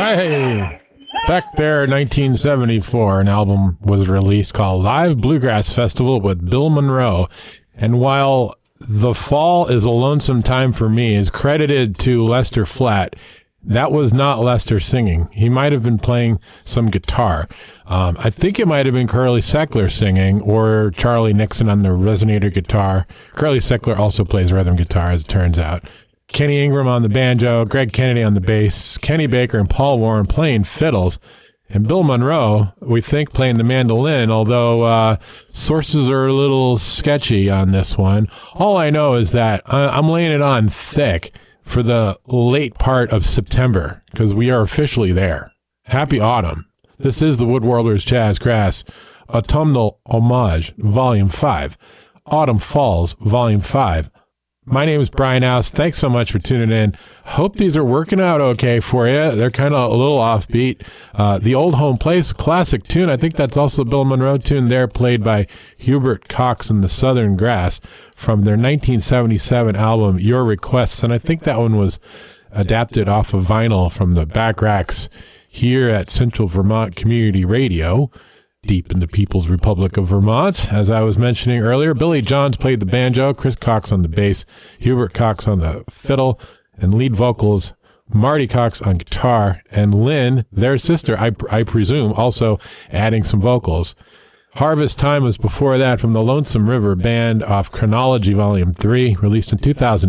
Hey, back there, 1974, an album was released called Live Bluegrass Festival with Bill Monroe. And while The Fall Is a Lonesome Time for Me is credited to Lester Flatt, that was not Lester singing. He might have been playing some guitar. I think it might have been Curly Seckler singing or Charlie Nixon on the resonator guitar. Curly Seckler also plays rhythm guitar, as it turns out. Kenny Ingram on the banjo, Greg Kennedy on the bass, Kenny Baker and Paul Warren playing fiddles, and Bill Monroe, we think, playing the mandolin, although sources are a little sketchy on this one. All I know is that I'm laying it on thick for the late part of September, because we are officially there. Happy autumn. This is the Wood Warblers Jazzgrass Autumnal Homage, Volume 5. Autumn Falls, Volume 5. My name is Brian House. Thanks so much for tuning in. Hope these are working out okay for you. They're kind of a little offbeat. The Old Home Place, classic tune. I think that's also a Bill Monroe tune there, played by Hubert Cox and the Southern Grass from their 1977 album, Your Requests. And I think that one was adapted off of vinyl from the back racks here at Central Vermont Community Radio, deep in the People's Republic of Vermont. As I was mentioning earlier, Billy Johns played the banjo, Chris Cox on the bass, Hubert Cox on the fiddle, and lead vocals, Marty Cox on guitar, and Lynn, their sister, I presume, also adding some vocals. Harvest Time was before that from the Lonesome River Band off Chronology Volume 3, released in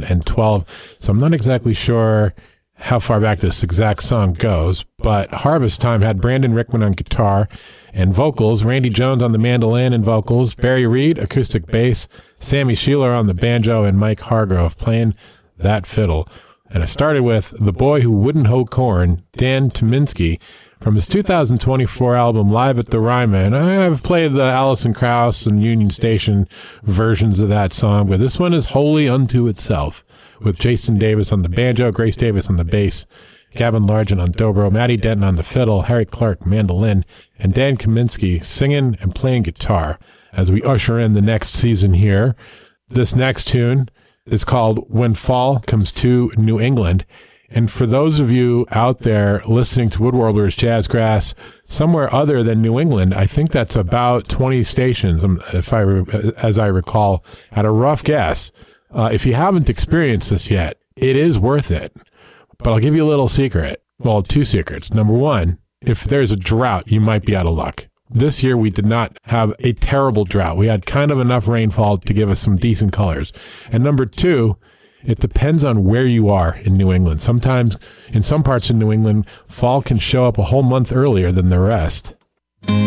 2012. So I'm not exactly sure how far back this exact song goes, but Harvest Time had Brandon Rickman on guitar and vocals, Randy Jones on the mandolin and vocals, Barry Reed, acoustic bass, Sammy Sheeler on the banjo, and Mike Hargrove playing that fiddle. And I started with The Boy Who Wouldn't Hoe Corn, Dan Tyminski, from his 2024 album Live at the Ryman. I've played the Alison Krauss and Union Station versions of that song, but this one is wholly unto itself, with Jason Davis on the banjo, Grace Davis on the bass, Gavin Largent on dobro, Matty Denton on the fiddle, Harry Clark mandolin, and Dan Kaminsky singing and playing guitar as we usher in the next season here. This next tune is called When Fall Comes to New England. And for those of you out there listening to Wood Warblers Jazzgrass somewhere other than New England, I think that's about 20 stations, as I recall, at a rough guess. If you haven't experienced this yet, it is worth it. But I'll give you a little secret. Well, two secrets. Number one, if there's a drought, you might be out of luck. This year, we did not have a terrible drought. We had kind of enough rainfall to give us some decent colors. And number two, it depends on where you are in New England. Sometimes, in some parts of New England, fall can show up a whole month earlier than the rest.